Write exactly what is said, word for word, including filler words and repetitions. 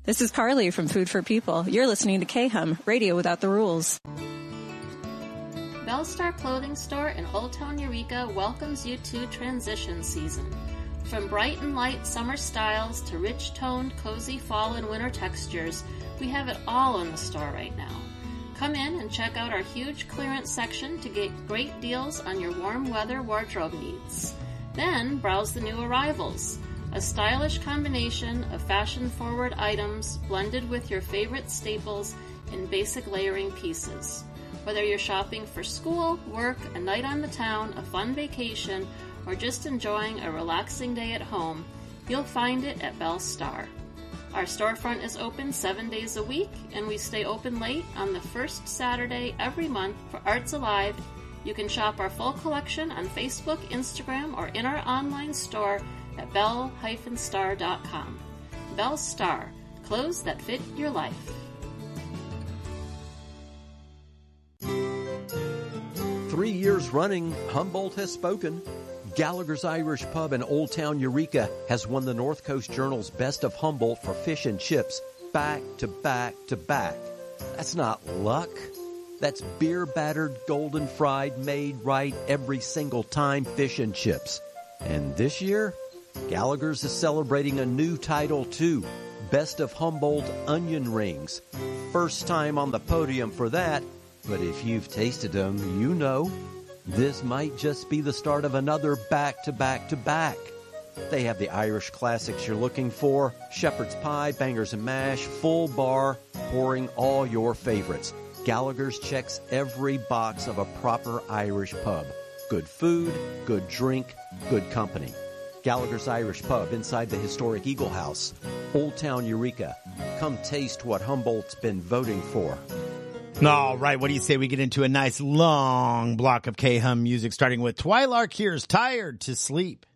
This is Carly from Food for People. You're listening to K-Hum, Radio Without the Rules. Bellstar Clothing Store in Old Town Eureka welcomes you to transition season. From bright and light summer styles to rich-toned, cozy fall and winter textures, we have it all in the store right now. Come in and check out our huge clearance section to get great deals on your warm weather wardrobe needs. Then browse the new arrivals. A stylish combination of fashion-forward items blended with your favorite staples in basic layering pieces. Whether you're shopping for school, work, a night on the town, a fun vacation, or just enjoying a relaxing day at home, you'll find it at Bellstar. Our storefront is open seven days a week, and we stay open late on the first Saturday every month for Arts Alive. You can shop our full collection on Facebook, Instagram, or in our online store at bell dash star dot com. Bellstar, clothes that fit your life. Three years running, Humboldt has spoken. Gallagher's Irish Pub in Old Town Eureka has won the North Coast Journal's Best of Humboldt for fish and chips back to back to back. That's not luck. That's beer-battered, golden fried, made right every single time fish and chips. And this year, Gallagher's is celebrating a new title too, Best of Humboldt Onion Rings. First time on the podium for that, but if you've tasted them, you know. This might just be the start of another back-to-back-to-back. They have the Irish classics you're looking for, shepherd's pie, bangers and mash, full bar, pouring all your favorites. Gallagher's checks every box of a proper Irish pub. Good food, good drink, good company. Gallagher's Irish Pub inside the historic Eagle House, Old Town Eureka. Come taste what Humboldt's been voting for. All right, what do you say we get into a nice long block of K-Hum music, starting with Twylark Here's Tired to Sleep.